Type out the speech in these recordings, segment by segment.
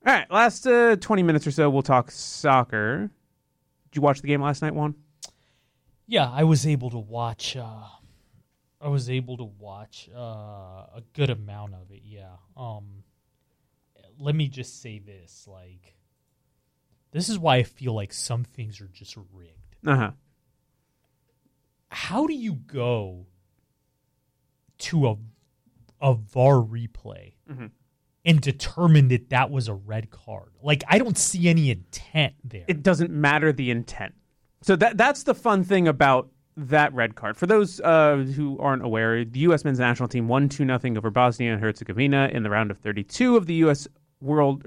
All right, last 20 minutes or so, we'll talk soccer. Did you watch the game last night, Juan? Yeah, I was able to watch. A good amount of it. Yeah. Let me just say this: this is why I feel like some things are just rigged. How do you go to a VAR replay and determine that was a red card? I don't see any intent there. It doesn't matter the intent. So that's the fun thing about that red card. For those who aren't aware, the U.S. men's national team won 2-0 over Bosnia and Herzegovina in the round of 32 of the World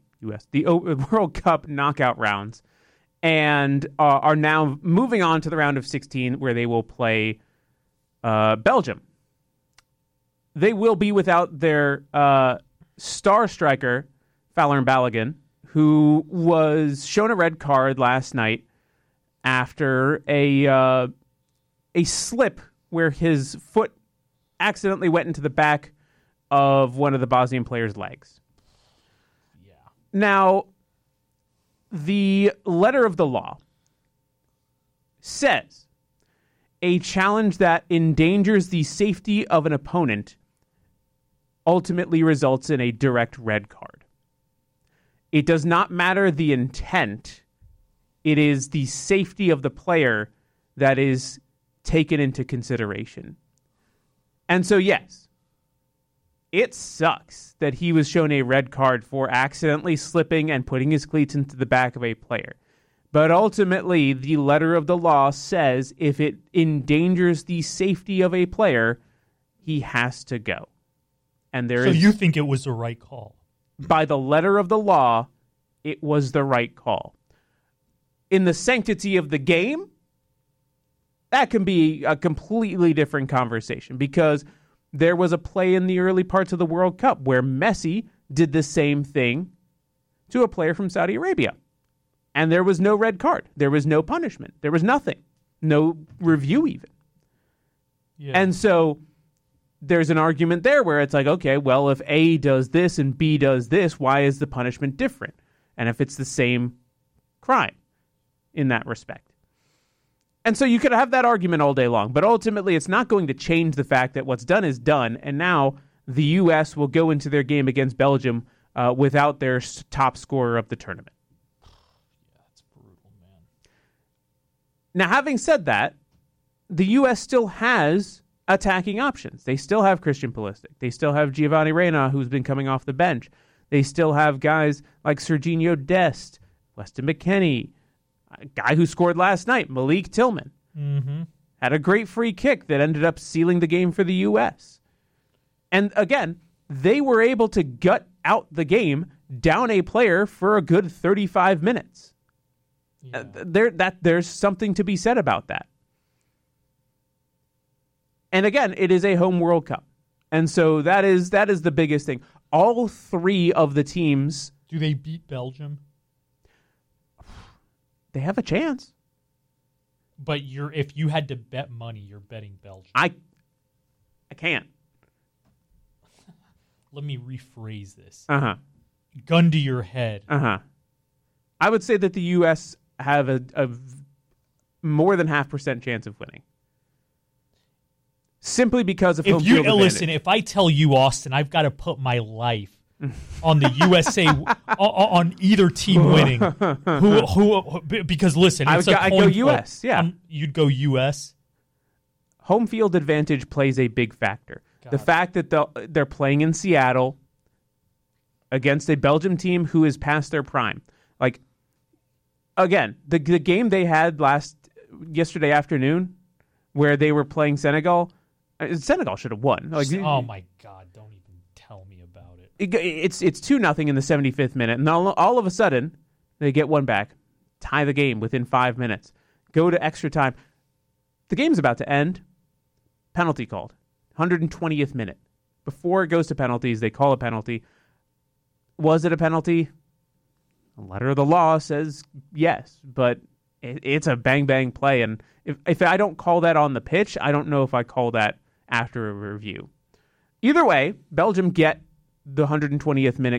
Cup knockout rounds, and are now moving on to the round of 16, where they will play Belgium. They will be without their star striker, Folarin Balogun, who was shown a red card last night after a slip where his foot accidentally went into the back of one of the Bosnian players' legs. Yeah. Now, the letter of the law says a challenge that endangers the safety of an opponent ultimately results in a direct red card. It does not matter the intent. It is the safety of the player that is taken into consideration. And so, yes, it sucks that he was shown a red card for accidentally slipping and putting his cleats into the back of a player. But ultimately, the letter of the law says if it endangers the safety of a player, he has to go. And so you think it was the right call? By the letter of the law, it was the right call. In the sanctity of the game, that can be a completely different conversation, because there was a play in the early parts of the World Cup where Messi did the same thing to a player from Saudi Arabia. And there was no red card. There was no punishment. There was nothing. No review even. Yeah. And so there's an argument there where it's like, okay, well, if A does this and B does this, why is the punishment different? And if it's the same crime in that respect. And so you could have that argument all day long, but ultimately it's not going to change the fact that what's done is done, and now the U.S. will go into their game against Belgium without their top scorer of the tournament. Yeah, that's brutal, man. Now, having said that, the U.S. still has attacking options. They still have Christian Pulisic. They still have Giovanni Reina, who's been coming off the bench. They still have guys like Serginho Dest, Weston McKennie, a guy who scored last night, Malik Tillman. Had a great free kick that ended up sealing the game for the U.S. And again, they were able to gut out the game, down a player for a good 35 minutes. Yeah. There's something to be said about that. And again, it is a home World Cup. And so that is the biggest thing. All three of the teams... Do they beat Belgium? They have a chance. But if you had to bet money, you're betting Belgium. I can't. Let me rephrase this. Gun to your head. I would say that the U.S. have a more than 0.5% chance of winning. Simply because of home field advantage. Listen, if I tell you, Austin, I've got to put my life on the USA on either team winning. Because listen, it's I'd go U.S. Yeah, you'd go U.S. Home field advantage plays a big factor. The fact that they're playing in Seattle against a Belgium team who is past their prime. Like, again, the game they had yesterday afternoon, where they were playing Senegal. Senegal should have won. Oh my God! Don't even tell me about it. It's 2-0 in the 75th minute, and all of a sudden they get one back, tie the game within 5 minutes, go to extra time. The game's about to end. Penalty called, 120th minute. Before it goes to penalties, they call a penalty. Was it a penalty? The letter of the law says yes, but it's a bang-bang play, and if I don't call that on the pitch, I don't know if I call that after a review. Either way, Belgium get the 120th minute